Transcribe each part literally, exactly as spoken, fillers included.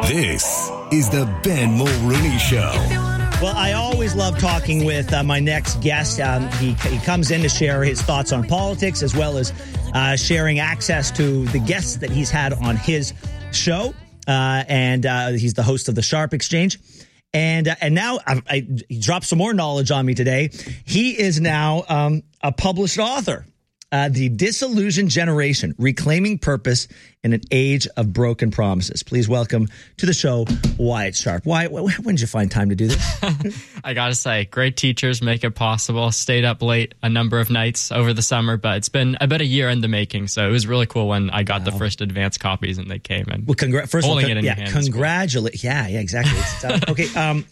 This is the Ben Mulrooney Show. Well, I always love talking with uh, my next guest. Um, he, he comes in to share his thoughts on politics as well as uh, sharing access to the guests that he's had on his show. Uh, and uh, he's the host of the Sharp Exchange. And uh, and now I, I, he dropped some more knowledge on me today. He is now um, a published author. Uh, the Disillusioned Generation, Reclaiming Purpose in an Age of Broken Promises. Please welcome to the show, Wyatt Sharp. Wyatt, when did you find time to do this? I got to say, great teachers make it possible. Stayed up late a number of nights over the summer, but it's been about a year in the making. So it was really cool when I got wow. the first advanced copies and they came in. Well, congra- first holding of all, it in yeah, your hands. Congratulate. Yeah, yeah, exactly. It's, uh, okay. Um,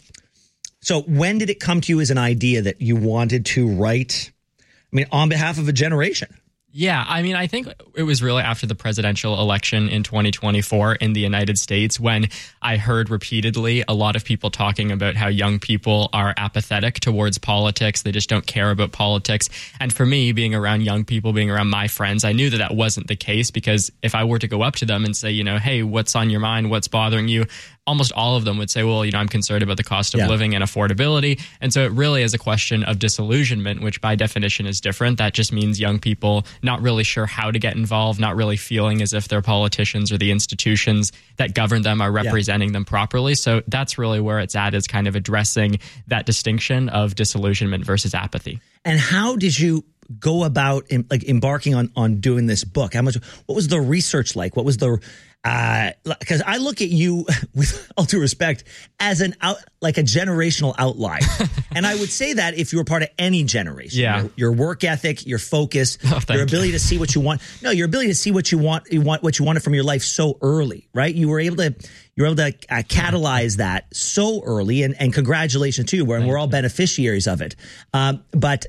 so when did it come to you as an idea that you wanted to write? I mean, on behalf of a generation. Yeah, I mean, I think it was really after the presidential election in twenty twenty-four in the United States when I heard repeatedly a lot of people talking about how young people are apathetic towards politics. They just don't care about politics. And for me, being around young people, being around my friends, I knew that that wasn't the case because if I were to go up to them and say, you know, hey, what's on your mind? What's bothering you? Almost all of them would say, well, you know, I'm concerned about the cost of yeah. living and affordability. And so it really is a question of disillusionment, which by definition is different. That just means young people not really sure how to get involved, not really feeling as if their politicians or the institutions that govern them are representing yeah. them properly. So that's really where it's at, is kind of addressing that distinction of disillusionment versus apathy. And how did you go about in, like embarking on, on doing this book? How much, what was the research like? What was the, uh, because I look at you with all due respect as an out, like a generational outlier. And I would say that if you were part of any generation, yeah. your, your work ethic, your focus, oh, your ability you. to see what you want. No, your ability to see what you want, you want, what you wanted from your life so early, right? You were able to, you were able to uh, catalyze that so early, and, and congratulations to you. We're, we're all beneficiaries of it. Um, but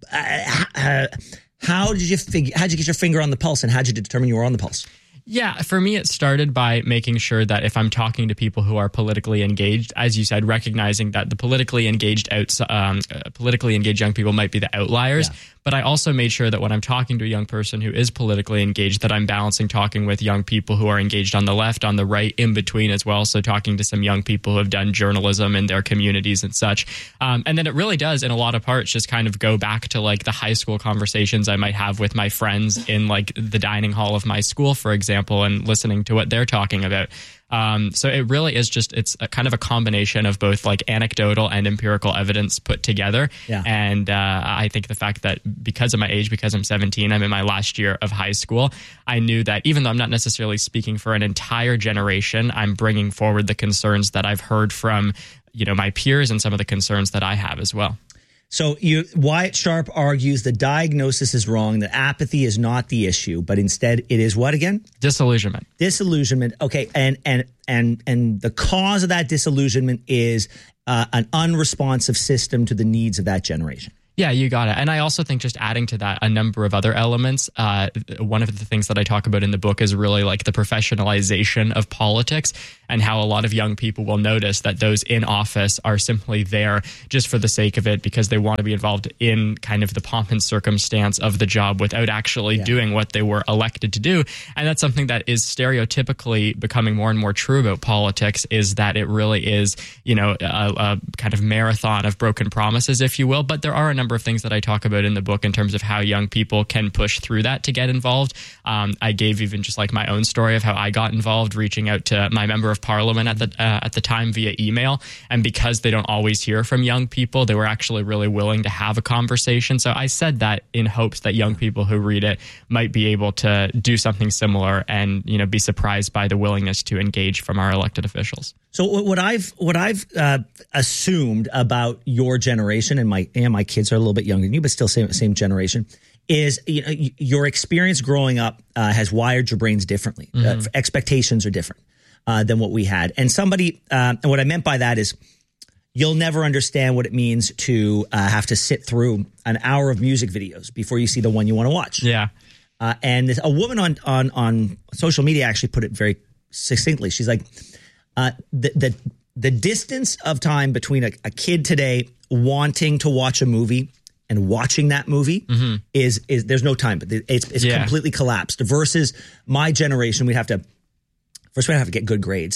uh, uh, how did you figure, how did you get your finger on the pulse, and how did you determine you were on the pulse? Yeah, for me, it started by making sure that if I'm talking to people who are politically engaged, as you said, recognizing that the politically engaged outs, um, uh, politically engaged young people might be the outliers. Yeah. But I also made sure that when I'm talking to a young person who is politically engaged, that I'm balancing talking with young people who are engaged on the left, on the right, in between as well. So talking to some young people who have done journalism in their communities and such. Um, and then it really does, in a lot of parts, just kind of go back to like the high school conversations I might have with my friends in like the dining hall of my school, for example, and listening to what they're talking about. Um, so it really is just, it's a kind of a combination of both like anecdotal and empirical evidence put together. Yeah. And uh, I think the fact that because of my age, because I'm seventeen, I'm in my last year of high school, I knew that even though I'm not necessarily speaking for an entire generation, I'm bringing forward the concerns that I've heard from, you know, my peers and some of the concerns that I have as well. So you, Wyatt Sharp argues the diagnosis is wrong, that apathy is not the issue, but instead it is what again? Disillusionment. Disillusionment. Okay, and and and and the cause of that disillusionment is uh, an unresponsive system to the needs of that generation. Yeah, you got it. And I also think just adding to that a number of other elements. Uh, one of the things that I talk about in the book is really like the professionalization of politics, and how a lot of young people will notice that those in office are simply there just for the sake of it, because they want to be involved in kind of the pomp and circumstance of the job without actually yeah. doing what they were elected to do. And that's something that is stereotypically becoming more and more true about politics, is that it really is, you know, a, a kind of marathon of broken promises, if you will. But there are a number of things that I talk about in the book in terms of how young people can push through that to get involved. Um, I gave even just like my own story of how I got involved, reaching out to my member of parliament at the uh, at the time via email. And because they don't always hear from young people, they were actually really willing to have a conversation. So I said that in hopes that young people who read it might be able to do something similar and, you know, be surprised by the willingness to engage from our elected officials. So what I've what I've uh, assumed about your generation, and my and my kids are a little bit younger than you, but still same same generation, is, you know, your experience growing up uh, has wired your brains differently. Mm-hmm. Uh, expectations are different uh, than what we had. And somebody, uh, and what I meant by that is, you'll never understand what it means to uh, have to sit through an hour of music videos before you see the one you want to watch. Yeah. Uh, and this, a woman on on on social media actually put it very succinctly. She's like, Uh, the, the the distance of time between a, a kid today wanting to watch a movie and watching that movie mm-hmm. is is there's no time, but it's it's yeah. completely collapsed. Versus my generation, we'd have to first we'd have to get good grades.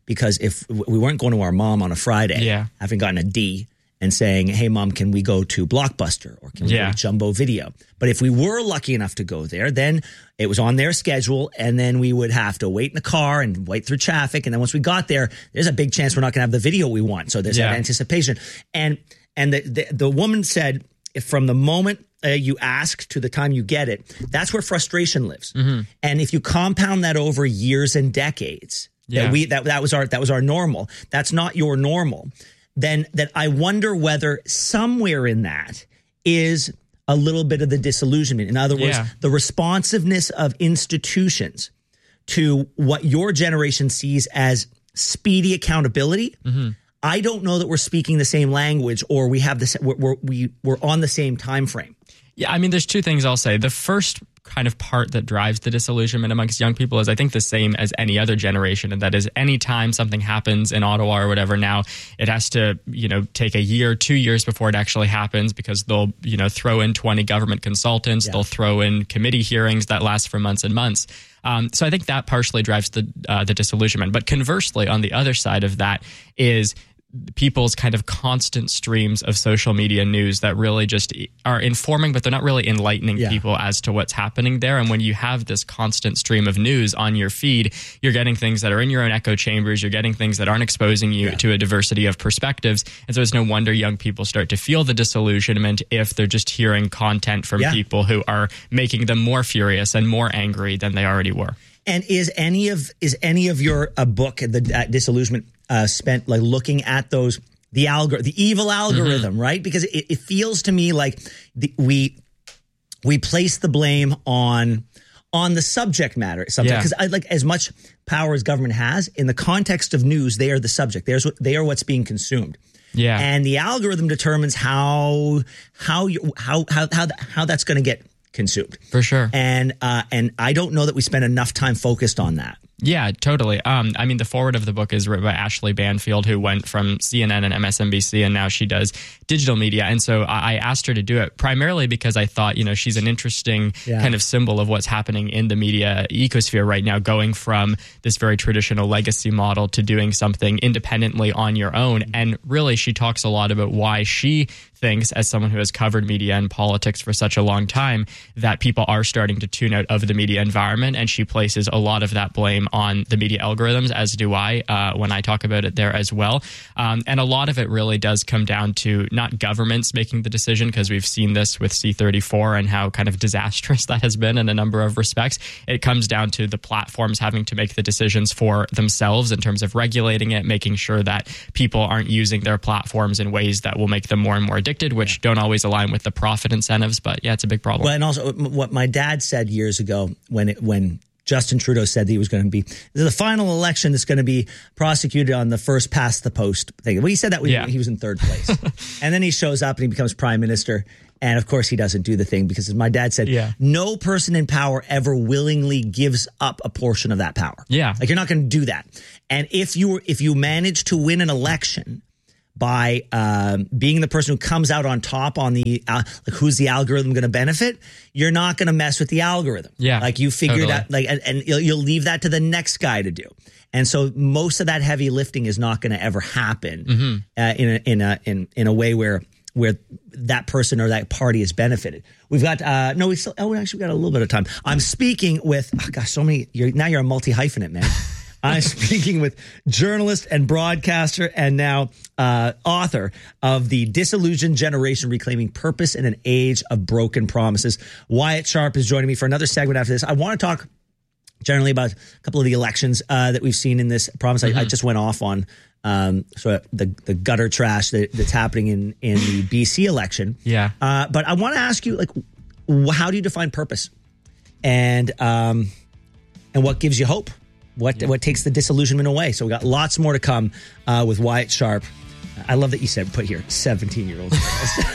because if we weren't going to our mom on a Friday, yeah. having gotten a D, and saying, hey, Mom, can we go to Blockbuster or can we yeah. go to Jumbo Video? But if we were lucky enough to go there, then it was on their schedule, and then we would have to wait in the car and wait through traffic. And then once we got there, there's a big chance we're not going to have the video we want. So there's yeah. that anticipation. And and the, the, the woman said, if from the moment uh, you ask to the time you get it, that's where frustration lives. Mm-hmm. And if you compound that over years and decades, yeah. that we that that was our that was our normal. That's not your normal. Then that I wonder whether somewhere in that is a little bit of the disillusionment. In other words, yeah. the responsiveness of institutions to what your generation sees as speedy accountability. Mm-hmm. I don't know that we're speaking the same language, or we have this. We're, we're we we're on the same time frame. Yeah, I mean, there's two things I'll say. The first kind of part that drives the disillusionment amongst young people is, I think, the same as any other generation, and that is anytime something happens in Ottawa or whatever now, it has to, you know, take a year, two years before it actually happens, because they'll, you know, throw in twenty government consultants, yeah. they'll throw in committee hearings that last for months and months. Um, so I think that partially drives the uh, the disillusionment. But conversely, on the other side of that is people's kind of constant streams of social media news that really just are informing, but they're not really enlightening yeah. people as to what's happening there. And when you have this constant stream of news on your feed, you're getting things that are in your own echo chambers. You're getting things that aren't exposing you yeah. to a diversity of perspectives. And so it's no wonder young people start to feel the disillusionment if they're just hearing content from yeah. people who are making them more furious and more angry than they already were. And is any of is any of your uh, book, the uh, disillusionment, uh, spent like looking at those the algor the evil algorithm, mm-hmm. right? Because it, it feels to me like the, we we place the blame on on the subject matter sometimes, because yeah. I like as much power as government has in the context of news, they are the subject. There's what they are what's being consumed. Yeah, and the algorithm determines how how you how how how, how that's going to get consumed. For sure. And uh, and I don't know that we spend enough time focused on that. Yeah, totally. Um, I mean, the foreword of the book is written by Ashley Banfield, who went from C N N and M S N B C, and now she does digital media. And so I, I asked her to do it primarily because I thought, you know, she's an interesting yeah. kind of symbol of what's happening in the media ecosphere right now, going from this very traditional legacy model to doing something independently on your own. And really, she talks a lot about why she thinks, as someone who has covered media and politics for such a long time, that people are starting to tune out of the media environment. And she places a lot of that blame on the media algorithms, as do I, uh, when I talk about it there as well. Um, and a lot of it really does come down to not governments making the decision, because we've seen this with C thirty-four and how kind of disastrous that has been in a number of respects. It comes down to the platforms having to make the decisions for themselves in terms of regulating it, making sure that people aren't using their platforms in ways that will make them more and more addicted, which yeah. don't always align with the profit incentives. But yeah, it's a big problem. Well, and also what my dad said years ago when it, when Justin Trudeau said that he was going to be the final election that's going to be prosecuted on the first past the post thing. Well, he said that when yeah. he was in third place. And then he shows up and he becomes prime minister. And of course, he doesn't do the thing because, as my dad said, yeah. no person in power ever willingly gives up a portion of that power. Yeah. Like, you're not going to do that. And if you if you manage to win an election by um, being the person who comes out on top on the, uh, like, who's the algorithm going to benefit, you're not going to mess with the algorithm. Yeah. Like, you figured totally. out, like, and, and you'll, you'll leave that to the next guy to do. And so most of that heavy lifting is not going to ever happen mm-hmm. uh, in a, in a, in, in a way where, where that person or that party is benefited. We've got, uh, no, we still, oh, we actually got a little bit of time. I'm speaking with, oh gosh, so many, you're, now you're a multi-hyphenate, man. I'm speaking with journalist and broadcaster and now uh, author of The Disillusioned Generation, Reclaiming Purpose in an Age of Broken Promises. Wyatt Sharp is joining me for another segment after this. I want to talk generally about a couple of the elections uh, that we've seen in this province. Mm-hmm. I, I just went off on um, sort of the, the gutter trash that, that's happening in, in the B C election. Yeah. Uh, but I want to ask you, like, how do you define purpose? And, um, and what gives you hope? What yeah. what takes the disillusionment away? So we got lots more to come uh, with Wyatt Sharp. I love that you said put here seventeen-year-old girls.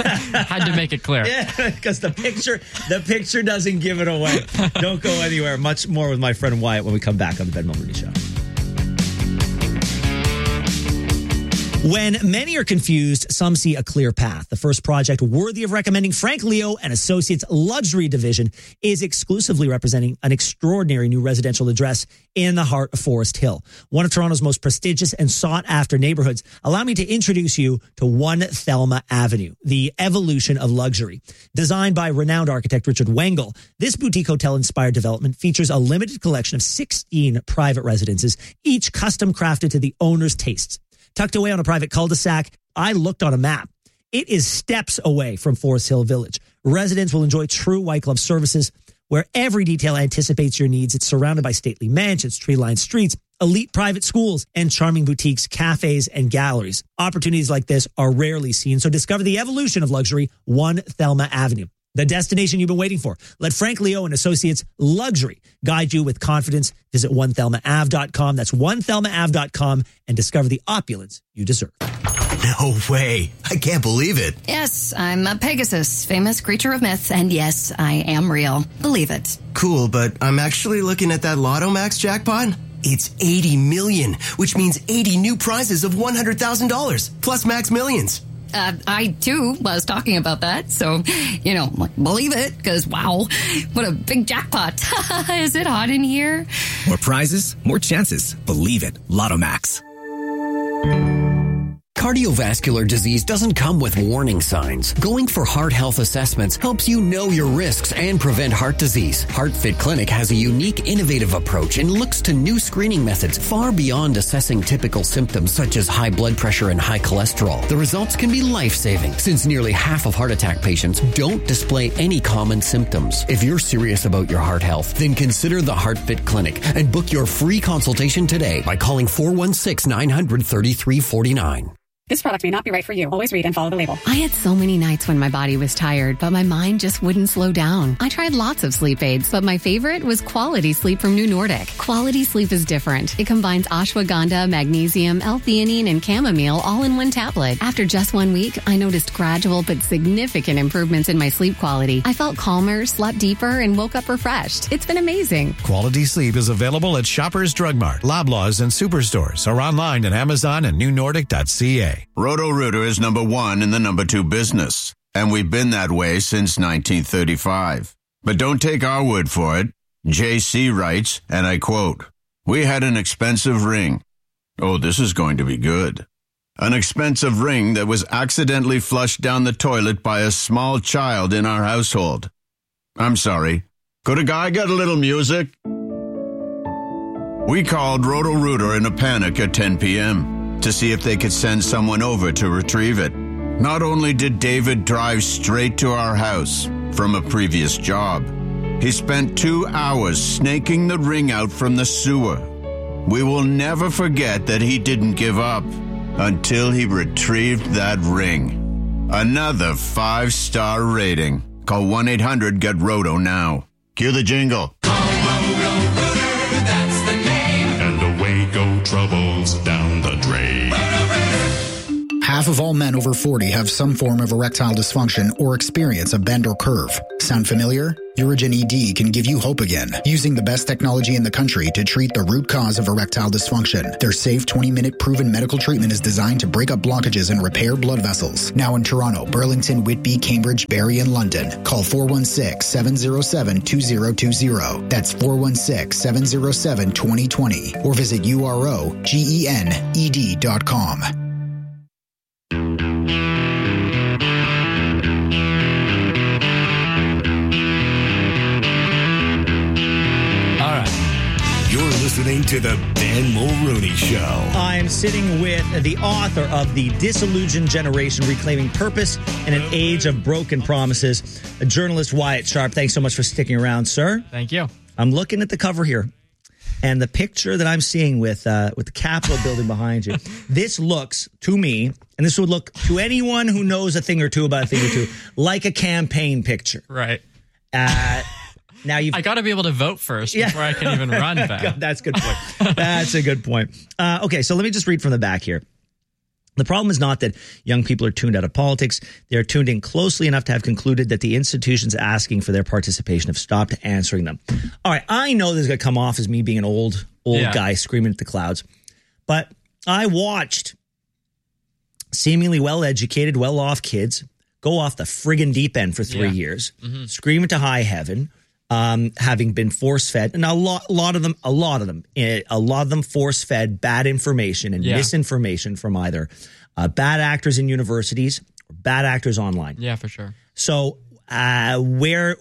Had to make it clear. Yeah, because the picture the picture doesn't give it away. Don't go anywhere. Much more with my friend Wyatt when we come back on the Ben Mulroney Show. When many are confused, some see a clear path. The first project worthy of recommending Frank Leo and Associates Luxury Division is exclusively representing an extraordinary new residential address in the heart of Forest Hill, one of Toronto's most prestigious and sought-after neighborhoods. Allow me to introduce you to One Thelma Avenue, the evolution of luxury. Designed by renowned architect Richard Wengel, this boutique hotel-inspired development features a limited collection of sixteen private residences, each custom crafted to the owner's tastes. Tucked away on a private cul-de-sac, I looked on a map. It is steps away from Forest Hill Village. Residents will enjoy true white glove services where every detail anticipates your needs. It's surrounded by stately mansions, tree-lined streets, elite private schools, and charming boutiques, cafes, and galleries. Opportunities like this are rarely seen, so discover the evolution of luxury, One Thelma Avenue. The destination you've been waiting for. Let Frank Leo and Associates Luxury guide you with confidence. Visit one thelma ave dot com. That's one thelma ave dot com and discover the opulence you deserve. No way. I can't believe it. Yes, I'm a Pegasus, famous creature of myth, and yes, I am real. Believe it. Cool, but I'm actually looking at that Lotto Max jackpot. It's eighty million, which means eighty new prizes of one hundred thousand dollars, plus Max Millions. Uh, I, too, was talking about that, so, you know, like, believe it, because, wow, what a big jackpot. Is it hot in here? More prizes, more chances. Believe it. Lotto Max. Cardiovascular disease doesn't come with warning signs. Going for heart health assessments helps you know your risks and prevent heart disease. HeartFit Clinic has a unique, innovative approach and looks to new screening methods far beyond assessing typical symptoms such as high blood pressure and high cholesterol. The results can be life-saving since nearly half of heart attack patients don't display any common symptoms. If you're serious about your heart health, then consider the HeartFit Clinic and book your free consultation today by calling four one six, nine hundred, thirty-three forty-nine. This product may not be right for you. Always read and follow the label. I had so many nights when my body was tired, but my mind just wouldn't slow down. I tried lots of sleep aids, but my favorite was Quality Sleep from New Nordic. Quality Sleep is different. It combines ashwagandha, magnesium, L-theanine, and chamomile all in one tablet. After just one week, I noticed gradual but significant improvements in my sleep quality. I felt calmer, slept deeper, and woke up refreshed. It's been amazing. Quality Sleep is available at Shoppers Drug Mart, Loblaws, and Superstores, or online at Amazon and new nordic dot c a. Roto-Rooter is number one in the number two business, and we've been that way since nineteen thirty-five. But don't take our word for it. J C writes, and I quote, "We had an expensive ring. Oh, this is going to be good. An expensive ring that was accidentally flushed down the toilet by a small child in our household. I'm sorry. Could a guy get a little music?" We called Roto-Rooter in a panic at ten p.m. to see if they could send someone over to retrieve it. Not only did David drive straight to our house from a previous job, he spent two hours snaking the ring out from the sewer. We will never forget that he didn't give up until he retrieved that ring. Another five-star rating. Call one eight hundred get roto now. Cue the jingle. Roto-Rooter, that's the name. And away go troubles down the drain. Half of all men over forty have some form of erectile dysfunction or experience a bend or curve. Sound familiar? Urigen E D can give you hope again, using the best technology in the country to treat the root cause of erectile dysfunction. Their safe twenty-minute proven medical treatment is designed to break up blockages and repair blood vessels. Now in Toronto, Burlington, Whitby, Cambridge, Barrie, and London. Call four one six, seven zero seven, two zero two zero. That's four one six, seven zero seven, two zero two zero. Or visit U R O G E N E D dot com. Listening to the Ben Mulrooney Show. I'm sitting with the author of The Disillusioned Generation, Reclaiming Purpose in an Age of Broken Promises, a journalist, Wyatt Sharp. Thanks so much for sticking around, sir. Thank you. I'm looking at the cover here, and the picture that I'm seeing with uh, with the Capitol building behind you, this looks, to me, and this would look to anyone who knows a thing or two about a thing or two, like a campaign picture. Right. Uh Now you've, I got to be able to vote first yeah. before I can even run back. That's a good point. That's a good point. Uh, okay, so let me just read from the back here. The problem is not that young people are tuned out of politics. They are tuned in closely enough to have concluded that the institutions asking for their participation have stopped answering them. All right, I know this is going to come off as me being an old, old yeah. guy screaming at the clouds, but I watched seemingly well-educated, well-off kids go off the friggin' deep end for three Yeah. years, Mhm. screaming to high heaven, um, having been force-fed. And a lot, a lot of them, a lot of them, eh, a lot of them force-fed bad information and Yeah. misinformation from either uh, bad actors in universities or bad actors online. Yeah, for sure. So uh, where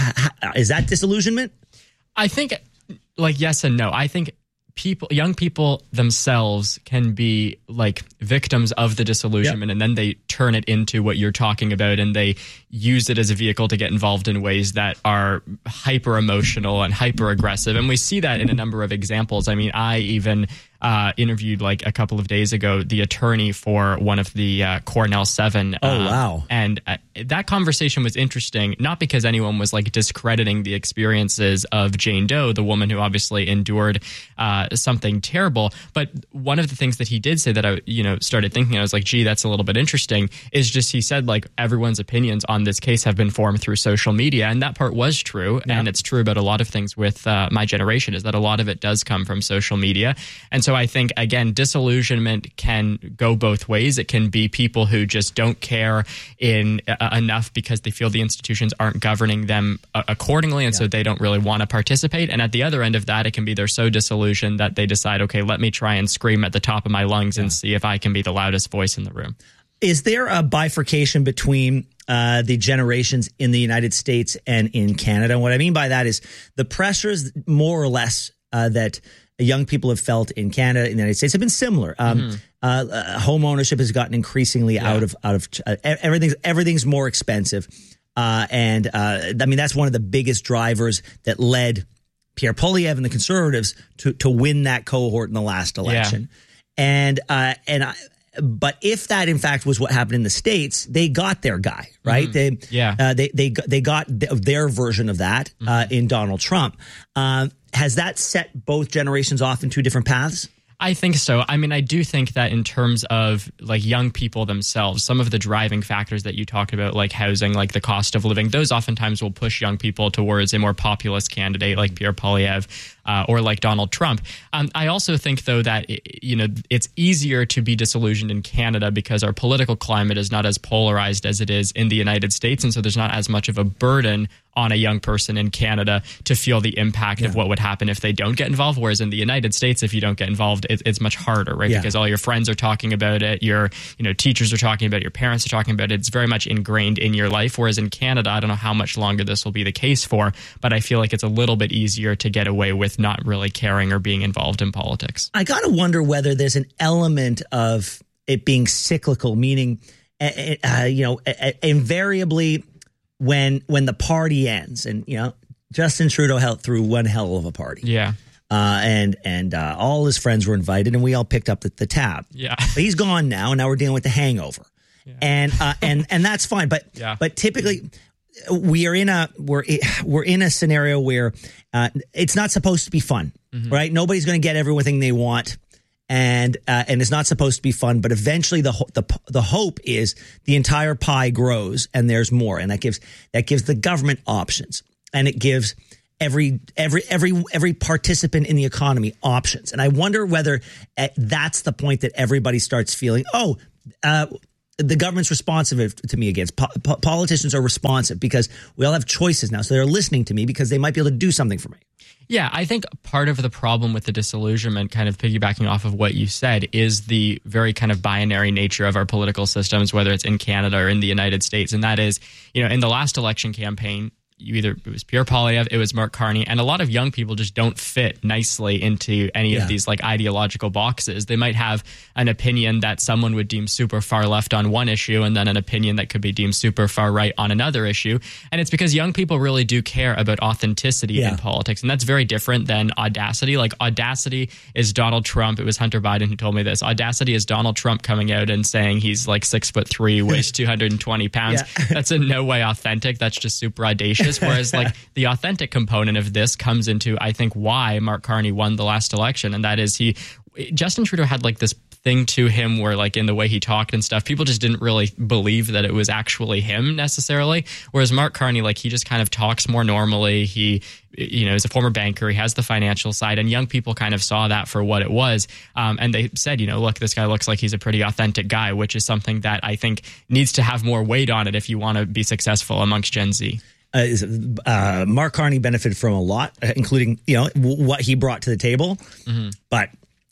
is that disillusionment? I think, like, yes and no. I think people, young people themselves can be like victims of the disillusionment, and then they turn it into what you're talking about, and they use it as a vehicle to get involved in ways that are hyper emotional and hyper aggressive. And we see that in a number of examples. I mean, I even uh, interviewed like a couple of days ago the attorney for one of the uh, Cornell Seven. Oh, uh, wow. And uh, that conversation was interesting, not because anyone was like discrediting the experiences of Jane Doe, the woman who obviously endured uh, something terrible. But one of the things that he did say that I, you know, started thinking, I was like, gee, that's a little bit interesting, is just he said like everyone's opinions on this case have been formed through social media. And that part was true. Yeah. And it's true about a lot of things with uh, my generation, is that a lot of it does come from social media. And so I think, again, disillusionment can go both ways. It can be people who just don't care in uh, enough because they feel the institutions aren't governing them uh, accordingly, and yeah. so they don't really want to participate. And at the other end of that, it can be they're so disillusioned that they decide, okay, let me try and scream at the top of my lungs yeah. and see if I can be the loudest voice in the room. Is there a bifurcation between uh, the generations in the United States and in Canada? And what I mean by that is the pressures, more or less, uh, that young people have felt in Canada, in the United States, have been similar. Um, mm-hmm. uh, uh, home ownership has gotten increasingly yeah. out of out of uh, everything's everything's more expensive, uh, and uh, I mean that's one of the biggest drivers that led Pierre Poilievre and the Conservatives to to win that cohort in the last election. Yeah. And uh, and I, but if that in fact was what happened in the States, they got their guy, right? Mm-hmm. They yeah uh, they they they got their version of that mm-hmm. uh, in Donald Trump. Uh, Has that set both generations off in two different paths? I think so. I mean, I do think that in terms of like young people themselves, some of the driving factors that you talked about, like housing, like the cost of living, those oftentimes will push young people towards a more populist candidate like Pierre Poilievre uh, or like Donald Trump. Um, I also think, though, that, you know, it's easier to be disillusioned in Canada because our political climate is not as polarized as it is in the United States. And so there's not as much of a burden on a young person in Canada to feel the impact yeah. of what would happen if they don't get involved. Whereas in the United States, if you don't get involved, it, it's much harder, right? Yeah. Because all your friends are talking about it, your you know teachers are talking about it, your parents are talking about it. It's very much ingrained in your life. Whereas in Canada, I don't know how much longer this will be the case for, but I feel like it's a little bit easier to get away with not really caring or being involved in politics. I got to wonder whether there's an element of it being cyclical, meaning, uh, you know, invariably, when when the party ends, and you know Justin Trudeau held through one hell of a party, yeah, uh, and and uh, all his friends were invited, and we all picked up the, the tab, yeah. But he's gone now, and now we're dealing with the hangover, yeah. and uh, and and that's fine. But yeah. but typically we are in a we're we're in a scenario where uh, it's not supposed to be fun, mm-hmm. right? Nobody's going to get everything they want. And uh, and it's not supposed to be fun, but eventually the ho- the the hope is the entire pie grows and there's more, and that gives that gives the government options, and it gives every every every every participant in the economy options. And I wonder whether uh, that's the point that everybody starts feeling, oh, uh, the government's responsive to me again. Po- po- politicians are responsive because we all have choices now, so they're listening to me because they might be able to do something for me. Yeah, I think part of the problem with the disillusionment, kind of piggybacking off of what you said, is the very kind of binary nature of our political systems, whether it's in Canada or in the United States. And that is, you know, in the last election campaign, you either it was Pierre Poilievre, it was Mark Carney, and a lot of young people just don't fit nicely into any yeah. of these like ideological boxes. They might have an opinion that someone would deem super far left on one issue, and then an opinion that could be deemed super far right on another issue. And it's because young people really do care about authenticity yeah. in politics, and that's very different than audacity. Like audacity is Donald Trump. It was Hunter Biden who told me this. Audacity is Donald Trump coming out and saying he's like six foot three, weighs two hundred twenty pounds. Yeah. That's in no way authentic. That's just super audacious. Whereas like the authentic component of this comes into, I think, why Mark Carney won the last election. And that is he Justin Trudeau had like this thing to him where like in the way he talked and stuff, people just didn't really believe that it was actually him necessarily. Whereas Mark Carney, like he just kind of talks more normally. He, you know, is a former banker. He has the financial side, and young people kind of saw that for what it was. Um, and they said, you know, look, this guy looks like he's a pretty authentic guy, which is something that I think needs to have more weight on it if you want to be successful amongst Gen Z. Uh, uh, Mark Carney benefited from a lot, including, you know, w- what he brought to the table. Mm-hmm. But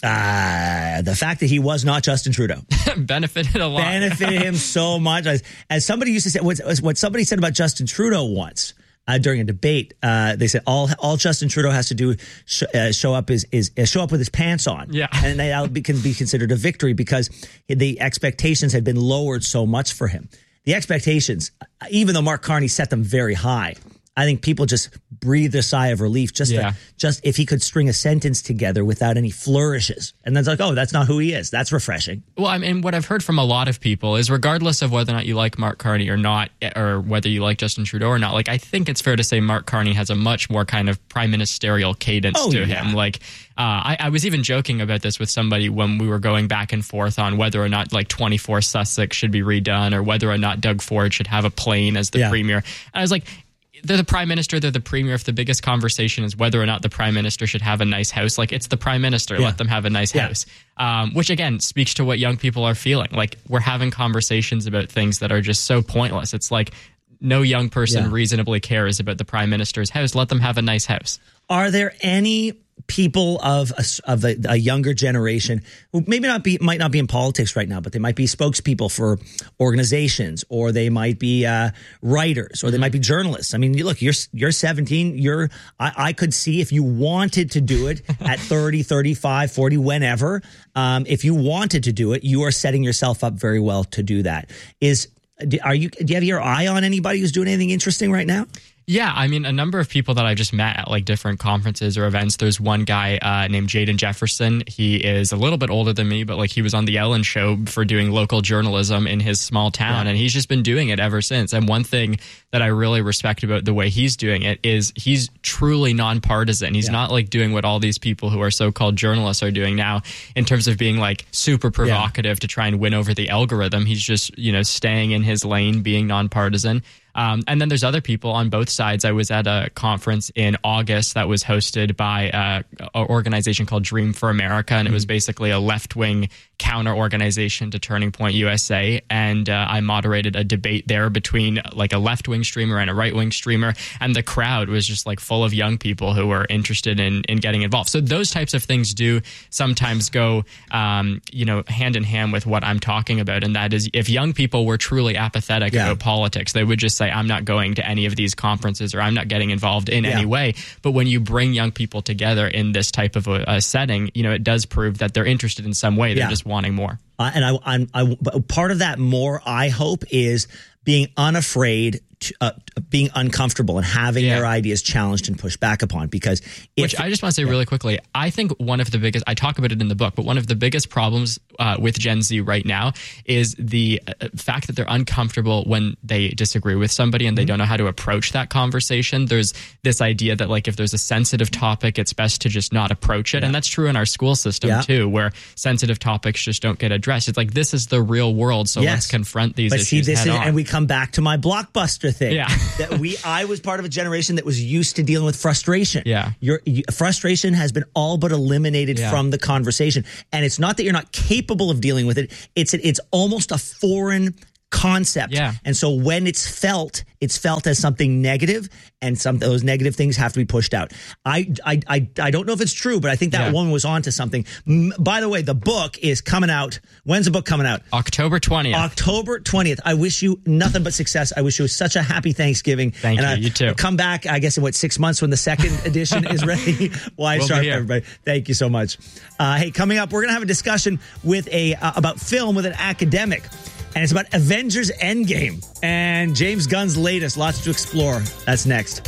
Uh, the fact that he was not Justin Trudeau benefited a lot. Benefited him so much. As, as somebody used to say, what, what somebody said about Justin Trudeau once uh, during a debate, uh, they said all all Justin Trudeau has to do sh- uh, show up is is uh, show up with his pants on. Yeah, and that be, can be considered a victory because the expectations had been lowered so much for him. The expectations, even though Mark Carney set them very high, I think people just breathed a sigh of relief just yeah. to, just if he could string a sentence together without any flourishes. And then it's like, oh, that's not who he is. That's refreshing. Well, I mean, what I've heard from a lot of people is regardless of whether or not you like Mark Carney or not, or whether you like Justin Trudeau or not, like I think it's fair to say Mark Carney has a much more kind of prime ministerial cadence oh, to yeah. him. Like uh, I, I was even joking about this with somebody when we were going back and forth on whether or not like twenty-four Sussex should be redone or whether or not Doug Ford should have a plane as the yeah. premier. And I was like, they're the prime minister, they're the premier. If the biggest conversation is whether or not the prime minister should have a nice house, like it's the prime minister, yeah. let them have a nice yeah. house. Um, which again speaks to what young people are feeling. Like we're having conversations about things that are just so pointless. It's like no young person yeah. reasonably cares about the prime minister's house. Let them have a nice house. Are there any people of a, of a, a younger generation who maybe not be might not be in politics right now, but they might be spokespeople for organizations, or they might be uh, writers, or they might be journalists? I mean, look, you're you're seventeen. You're I, I could see if you wanted to do it at thirty, thirty-five, forty, whenever. Um, if you wanted to do it, you are setting yourself up very well to do that. Is are you? Do you have your eye on anybody who's doing anything interesting right now? Yeah, I mean, a number of people that I just met at like different conferences or events. There's one guy uh, named Jaden Jefferson. He is a little bit older than me, but like he was on the Ellen Show for doing local journalism in his small town, yeah. and he's just been doing it ever since. And one thing that I really respect about the way he's doing it is he's truly nonpartisan. He's yeah. not like doing what all these people who are so-called journalists are doing now in terms of being like super provocative yeah. to try and win over the algorithm. He's just, you know, staying in his lane, being nonpartisan. Um, and then there's other people on both sides. I was at a conference in August that was hosted by uh, an organization called Dream for America, and it was basically a left-wing counter organization to Turning Point U S A. And uh, I moderated a debate there between like a left-wing streamer and a right-wing streamer, and the crowd was just like full of young people who were interested in in getting involved. So those types of things do sometimes go, um, you know, hand in hand with what I'm talking about, and that is if young people were truly apathetic yeah. about politics, they would just say, I'm not going to any of these conferences, or I'm not getting involved in yeah. any way. But when you bring young people together in this type of a, a setting, you know, it does prove that they're interested in some way. They're yeah. just wanting more. Uh, and I, I'm, I, part of that more, I hope, is being unafraid, to, uh, being uncomfortable, and having yeah. their ideas challenged and pushed back upon. Because if, which I just want to say yeah. really quickly, I think one of the biggest, I talk about it in the book, but one of the biggest problems uh, with Gen Z right now is the uh, fact that they're uncomfortable when they disagree with somebody and they mm-hmm. don't know how to approach that conversation. There's this idea that like if there's a sensitive topic, it's best to just not approach it. Yeah. And that's true in our school system yeah. too, where sensitive topics just don't get addressed. It's like, this is the real world, so yes. let's confront these but issues see, this head is, on. And we come back to my Blockbuster thing. Yeah. that we, I was part of a generation that was used to dealing with frustration. Yeah. Your you, frustration has been all but eliminated yeah. from the conversation. And it's not that you're not capable of dealing with it. It's, it's almost a foreign concept. Yeah. And so when it's felt, it's felt as something negative, and some those negative things have to be pushed out. I I I, I don't know if it's true, but I think that yeah. woman was onto something. M- by the way, the book is coming out. When's the book coming out? October twentieth. October twentieth. I wish you nothing but success. I wish you such a happy Thanksgiving. Thank and you. I, you too. Come back, I guess, in what, six months when the second edition is ready. Why we'll sharp, everybody. Thank you so much. Uh, hey, coming up, we're going to have a discussion with a uh, about film with an academic. And it's about Avengers Endgame and James Gunn's latest. Lots to explore. That's next.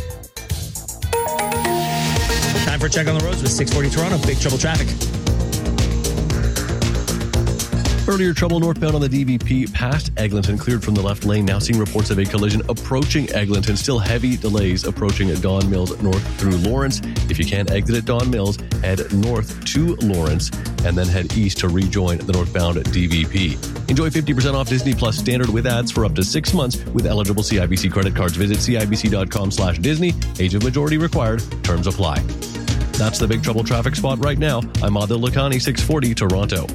Time for a check on the roads with six forty Toronto. Big trouble traffic. Earlier trouble northbound on the D V P past Eglinton, cleared from the left lane. Now seeing reports of a collision approaching Eglinton. Still heavy delays approaching at Don Mills north through Lawrence. If you can't exit at Don Mills, head north to Lawrence and then head east to rejoin the northbound D V P. Enjoy fifty percent off Disney Plus standard with ads for up to six months with eligible C I B C credit cards. Visit cibc.com slash Disney. Age of majority required. Terms apply. That's the Big Trouble traffic spot right now. I'm Adil Lakhani, six forty Toronto.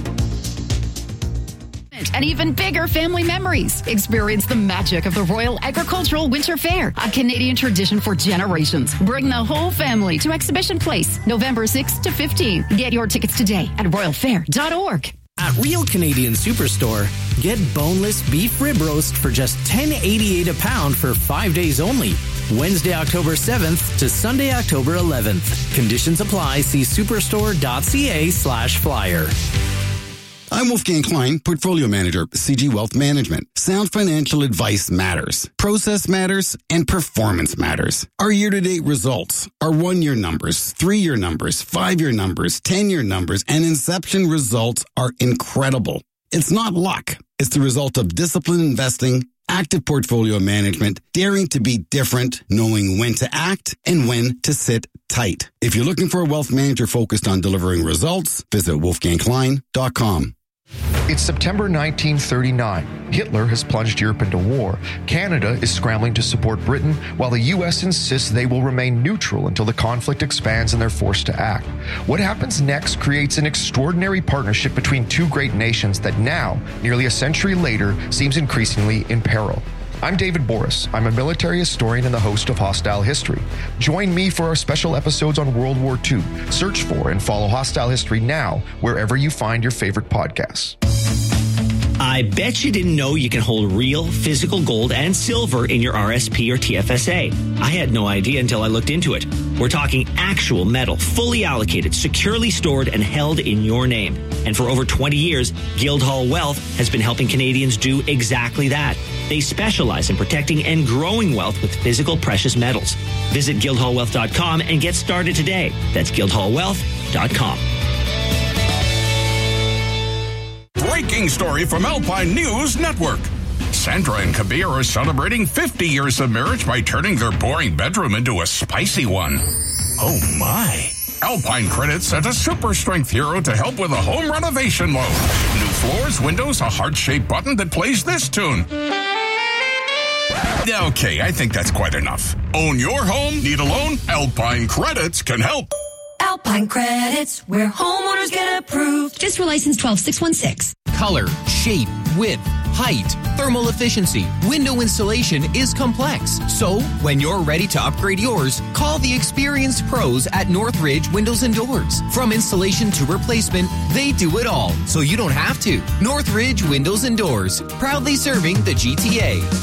And even bigger family memories. Experience the magic of the Royal Agricultural Winter Fair, a Canadian tradition for generations. Bring the whole family to Exhibition Place, November sixth to fifteenth. Get your tickets today at royal fair dot org. At Real Canadian Superstore, get boneless beef rib roast for just ten eighty-eight a pound for five days only. Wednesday, October seventh to Sunday, October eleventh. Conditions apply. See superstore.ca slash flyer. I'm Wolfgang Klein, Portfolio Manager, C G Wealth Management. Sound financial advice matters. Process matters and performance matters. Our year-to-date results, our one-year numbers, three-year numbers, five-year numbers, ten-year numbers, and inception results are incredible. It's not luck. It's the result of disciplined investing, active portfolio management, daring to be different, knowing when to act and when to sit tight. If you're looking for a wealth manager focused on delivering results, visit wolfgang klein dot com. It's September nineteen thirty-nine. Hitler has plunged Europe into war. Canada is scrambling to support Britain, while the U S insists they will remain neutral until the conflict expands and they're forced to act. What happens next creates an extraordinary partnership between two great nations that now, nearly a century later, seems increasingly in peril. I'm David Boris. I'm a military historian and the host of Hostile History. Join me for our special episodes on World War Two. Search for and follow Hostile History now, wherever you find your favorite podcasts. I bet you didn't know you can hold real physical gold and silver in your R S P or T F S A. I had no idea until I looked into it. We're talking actual metal, fully allocated, securely stored, and held in your name. And for over twenty years, Guildhall Wealth has been helping Canadians do exactly that. They specialize in protecting and growing wealth with physical precious metals. Visit guildhall wealth dot com and get started today. That's guildhall wealth dot com. Breaking story from Alpine News Network. Sandra and Kabir are celebrating fifty years of marriage by turning their boring bedroom into a spicy one. Oh my. Alpine Credit sent a super strength hero to help with a home renovation loan. New floors, windows, a heart-shaped button that plays this tune. Okay, I think that's quite enough. Own your home? Need a loan? Alpine Credits can help. Alpine Credits, where homeowners get approved. Just for license twelve six one six. Color, shape, width, height, thermal efficiency, window installation is complex. So, when you're ready to upgrade yours, call the experienced pros at Northridge Windows and Doors. From installation to replacement, they do it all, so you don't have to. Northridge Windows and Doors, proudly serving the G T A.